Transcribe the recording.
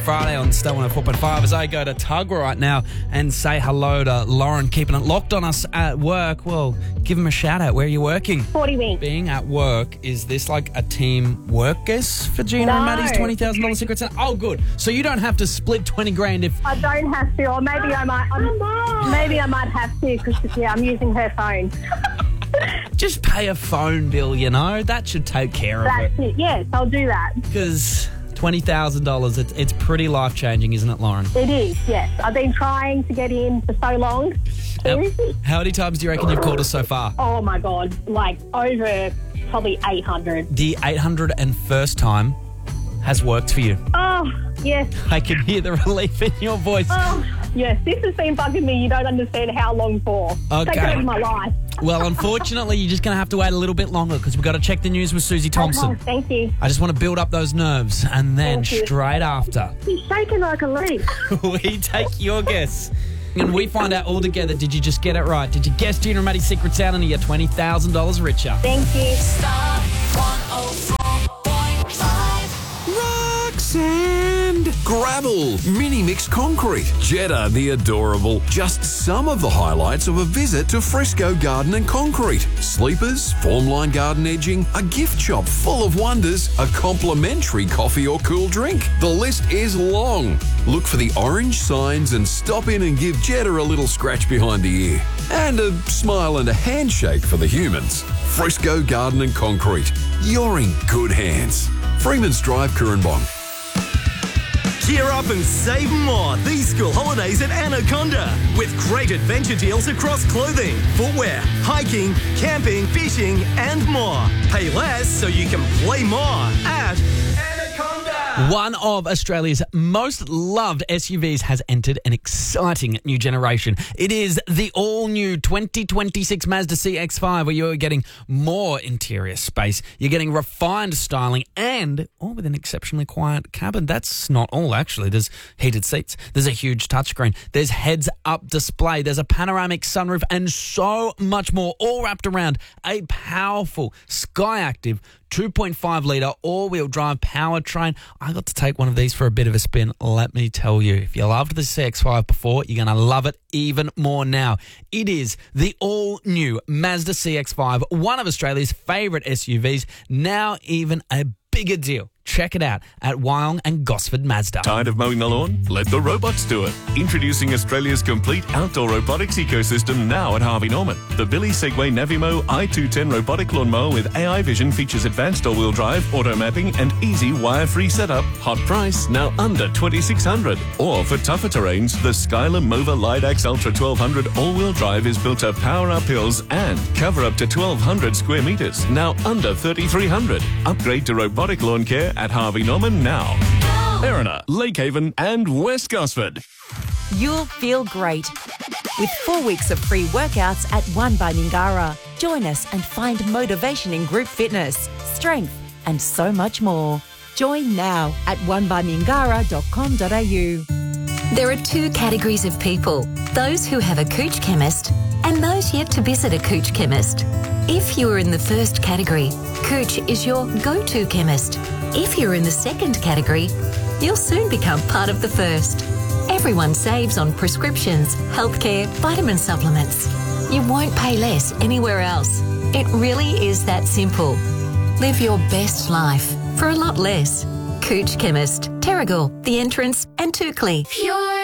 Friday on Star 104.5 as I go to Tug right now and say hello to Lauren, keeping it locked on us at work. Well, give him a shout out. Where are you working? 40 Winks. Being at work, is this like a team work guess for Gina and Maddie's $20,000 Secret Santa? Oh, good. So you don't have to split 20 grand if... I don't have to, or maybe I might. Maybe I might have to because I'm using her phone. Just pay a phone bill, you know? That should take care of it. That's it. Yes, I'll do that. Because $20,000, it's pretty life-changing, isn't it, Lauren? It is, yes. I've been trying to get in for so long. How many times do you reckon you've called us so far? Oh, my God. Like, over probably 800. The 801st time has worked for you. Oh, yes. I can hear the relief in your voice. Oh, yes. This has been bugging me. You don't understand how long for. Okay. Taken over my life. Well, unfortunately, you're just going to have to wait a little bit longer because we've got to check the news with Susie Thompson. Okay, thank you. I just want to build up those nerves, and then straight after, He's shaking like a leaf. we take your guess. And we find out all together, did you just get it right? Did you guess Gina and Maddie's Secret Santa and you're $20,000 richer? Thank you. Star 104.5. Rock sand, gravel, mini mixed concrete, Jetta the adorable. Just some of the highlights of a visit to Fresco Garden and Concrete. Sleepers, formline garden edging, a gift shop full of wonders, a complimentary coffee or cool drink. The list is long. Look for the orange signs and stop in and give Jetta a little scratch behind the ear. And a smile and a handshake for the humans. Fresco Garden and Concrete. You're in good hands. Freeman's Drive, Currumbong. Cheer up and save more these school holidays at Anaconda with great adventure deals across clothing, footwear, hiking, camping, fishing and more. Pay less so you can play more at Anaconda. One of Australia's most loved SUVs has entered an exciting new generation. It is the all-new 2026 Mazda CX-5, where you're getting more interior space. You're getting refined styling and all with an exceptionally quiet cabin. That's not all, actually. There's heated seats. There's a huge touchscreen. There's heads-up display. There's a panoramic sunroof and so much more, all wrapped around a powerful Skyactiv 2.5-litre all-wheel drive powertrain. I got to take one of these for a bit of a spin. Let me tell you, if you loved the CX-5 before, you're going to love it even more now. It is the all-new Mazda CX-5, one of Australia's favourite SUVs, now even a bigger deal. Check it out at Wyong and Gosford Mazda. Tired of mowing the lawn? Let the robots do it. Introducing Australia's complete outdoor robotics ecosystem now at Harvey Norman. The Billy Segway Navimo i210 robotic lawnmower with AI vision features advanced all-wheel drive, auto mapping and easy wire-free setup. Hot price, now under $2,600. Or for tougher terrains, the Skyler Mova Lidax Ultra 1200 all-wheel drive is built to power up hills and cover up to 1,200 square metres, now under $3,300. Upgrade to robotic lawn care at Harvey Norman now. Erina, Lake Haven and West Gosford. You'll feel great with 4 weeks of free workouts at One by Mingara. Join us and find motivation in group fitness, strength and so much more. Join now at onebymingara.com.au. There are two categories of people, those who have a Cooch chemist and those yet to visit a Cooch chemist. If you are in the first category, Cooch is your go-to chemist. If you're in the second category, you'll soon become part of the first. Everyone saves on prescriptions, healthcare, vitamin supplements. You won't pay less anywhere else. It really is that simple. Live your best life for a lot less. Cooch Chemist, Terrigal, The Entrance and Toukley. Pure